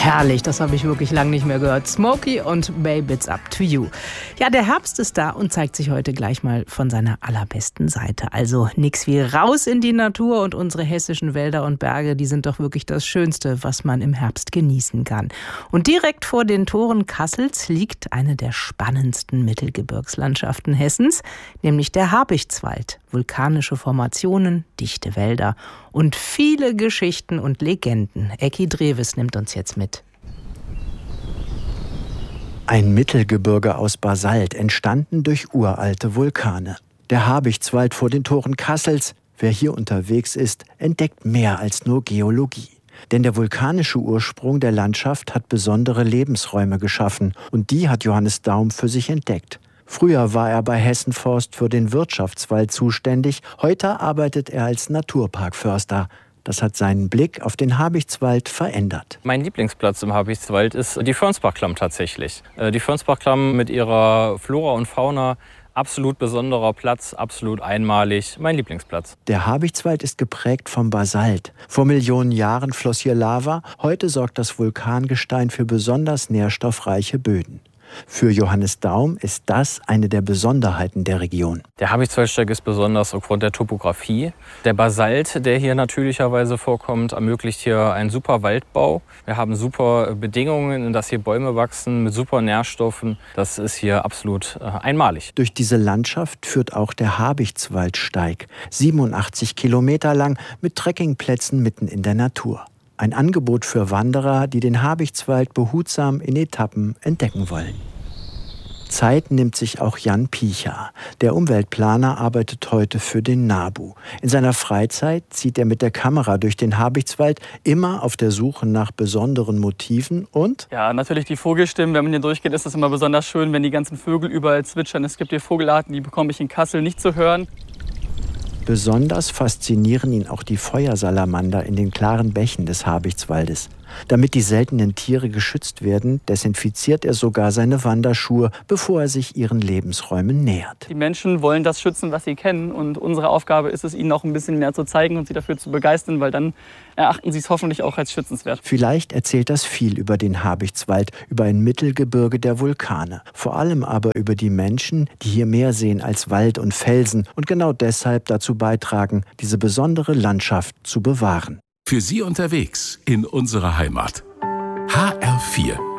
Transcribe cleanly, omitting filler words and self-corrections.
Herrlich, das habe ich wirklich lange nicht mehr gehört. Smokey und Babe, It's Up to You. Ja, der Herbst ist da und zeigt sich heute gleich mal von seiner allerbesten Seite. Also nix wie raus in die Natur, und unsere hessischen Wälder und Berge, die sind doch wirklich das Schönste, was man im Herbst genießen kann. Und direkt vor den Toren Kassels liegt eine der spannendsten Mittelgebirgslandschaften Hessens, nämlich der Habichtswald. Vulkanische Formationen, dichte Wälder und viele Geschichten und Legenden. Ecki Drewes nimmt uns jetzt mit. Ein Mittelgebirge aus Basalt, entstanden durch uralte Vulkane. Der Habichtswald vor den Toren Kassels. Wer hier unterwegs ist, entdeckt mehr als nur Geologie. Denn der vulkanische Ursprung der Landschaft hat besondere Lebensräume geschaffen. Und die hat Johannes Daum für sich entdeckt. Früher war er bei Hessenforst für den Wirtschaftswald zuständig. Heute arbeitet er als Naturparkförster. Das hat seinen Blick auf den Habichtswald verändert. Mein Lieblingsplatz im Habichtswald ist die Förnsbachklamm tatsächlich. Die Förnsbachklamm mit ihrer Flora und Fauna, absolut besonderer Platz, absolut einmalig, mein Lieblingsplatz. Der Habichtswald ist geprägt vom Basalt. Vor Millionen Jahren floss hier Lava. Heute sorgt das Vulkangestein für besonders nährstoffreiche Böden. Für Johannes Daum ist das eine der Besonderheiten der Region. Der Habichtswaldsteig ist besonders aufgrund der Topografie. Der Basalt, der hier natürlicherweise vorkommt, ermöglicht hier einen super Waldbau. Wir haben super Bedingungen, in dass hier Bäume wachsen mit super Nährstoffen. Das ist hier absolut einmalig. Durch diese Landschaft führt auch der Habichtswaldsteig, 87 Kilometer lang, mit Trekkingplätzen mitten in der Natur. Ein Angebot für Wanderer, die den Habichtswald behutsam in Etappen entdecken wollen. Zeit nimmt sich auch Jan Picha. Der Umweltplaner arbeitet heute für den NABU. In seiner Freizeit zieht er mit der Kamera durch den Habichtswald, immer auf der Suche nach besonderen Motiven und... Ja, natürlich die Vogelstimmen. Wenn man hier durchgeht, ist das immer besonders schön, wenn die ganzen Vögel überall zwitschern. Es gibt hier Vogelarten, die bekomme ich in Kassel nicht zu hören. Besonders faszinieren ihn auch die Feuersalamander in den klaren Bächen des Habichtswaldes. Damit die seltenen Tiere geschützt werden, desinfiziert er sogar seine Wanderschuhe, bevor er sich ihren Lebensräumen nähert. Die Menschen wollen das schützen, was sie kennen. Und unsere Aufgabe ist es, ihnen auch ein bisschen mehr zu zeigen und sie dafür zu begeistern, weil dann erachten sie es hoffentlich auch als schützenswert. Vielleicht erzählt das viel über den Habichtswald, über ein Mittelgebirge der Vulkane. Vor allem aber über die Menschen, die hier mehr sehen als Wald und Felsen und genau deshalb dazu beitragen, diese besondere Landschaft zu bewahren. Für Sie unterwegs in unserer Heimat. HR4